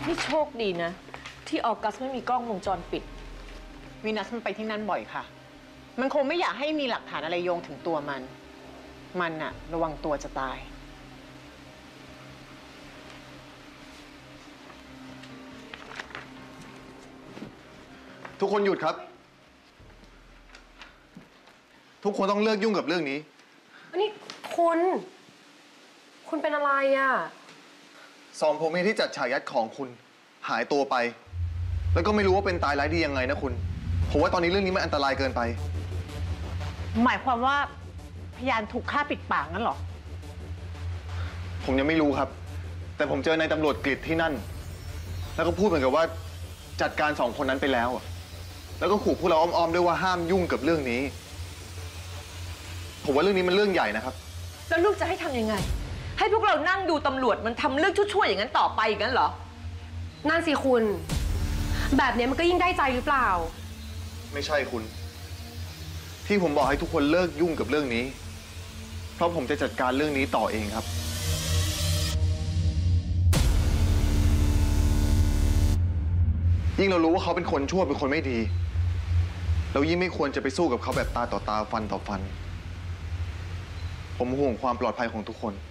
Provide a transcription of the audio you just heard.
นี่โชคดีนะที่ออกัสไม่มีกล้องวงจรปิดวีนัสมันไปที่นั่นบ่อยค่ะมันคงไม่อยากให้มีหลักฐานอะไรโยงถึงตัวมันอะระวังตัวจะตายทุกคนหยุดครับทุกคนต้องเลิกยุ่งกับเรื่องนี้นี่คุณเป็นอะไรอ่ะสองผมเองที่จัดฉากยัดของคุณหายตัวไปแล้วก็ไม่รู้ว่าเป็นตายร้ายดียังไงนะคุณผมว่าตอนนี้เรื่องนี้มันอันตรายเกินไปหมายความว่าพยานถูกฆ่าปิดปากงั้นเหรอผมยังไม่รู้ครับแต่ผมเจอนายตำรวจกฤษที่นั่นแล้วก็พูดเหมือนกับว่าจัดการสองคนนั้นไปแล้วแล้วก็ขู่พวกเราอ้อมๆด้วยว่าห้ามยุ่งกับเรื่องนี้ผมว่าเรื่องนี้มันเรื่องใหญ่นะครับแล้วลูกจะให้ทำยังไงให้พวกเรานั่งดูตำรวจมันทำเรื่องชั่วๆอย่างนั้นต่อไปอย่างนั้นเหรอนั่นสิคุณแบบนี้มันก็ยิ่งได้ใจหรือเปล่าไม่ใช่คุณที่ผมบอกให้ทุกคนเลิกยุ่งกับเรื่องนี้เพราะผมจะจัดการเรื่องนี้ต่อเองครับยิ่งเรารู้ว่าเขาเป็นคนชั่วเป็นคนไม่ดีเรายิ่งไม่ควรจะไปสู้กับเขาแบบตาต่อตาฟันต่อฟันผมห่วงความปลอดภัยของทุกคน